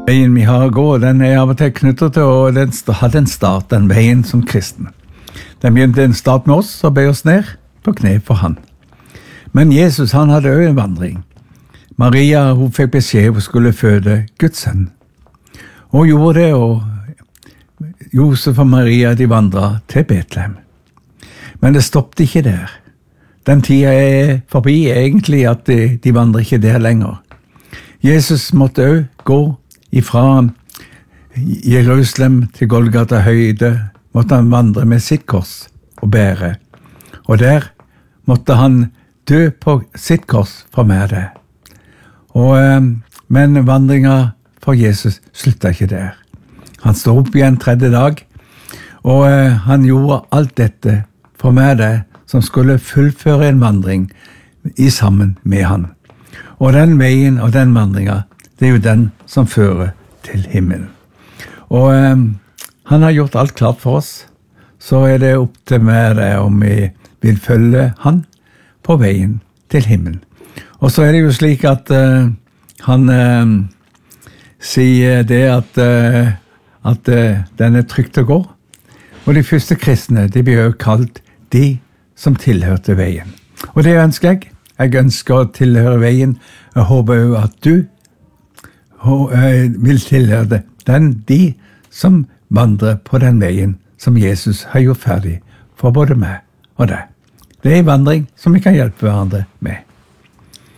Veien vi har å gå, den av og til knyttet til å ha den start, den veien som kristen. Den begynte en start med oss og bøy oss ned på kne for han. Men Jesus, han hadde også en vandring. Maria, hun fikk beskjed hun skulle føde Guds sønn. Hun gjorde det, og Josef og Maria, de vandret til Betlehem. Men det stoppet ikke der. Den tiden forbi egentlig at de vandrer ikke der lenger. Jesus måtte også gå ifra Jerusalem til Golgata høyde, måtte han vandre med sitt kors og bære. Og der måtte han dø på sitt kors for meg det. Men vandringen for Jesus sluttet ikke der. Han står opp igjen tredje dag, og han gjorde alt dette for meg det, som skulle fullføre en vandring sammen med han. Og den veien og den vandringen, det er jo den som fører til himmelen. Og han har gjort alt klart for oss, så er det opp til meg om vi vil følge han på veien til himmelen. Og så er det jo slik at han sier det at den er trygt å gå. Og de første kristne, de blir jo kalt de som tilhørte veien. Og det ønsker jeg. Jeg ønsker å tilhøre veien. Jeg håper jo at du vil tilhøre de som vandrer på den veien som Jesus har gjort ferdig for både meg og deg. Det er en vandring som vi kan hjelpe hverandre med.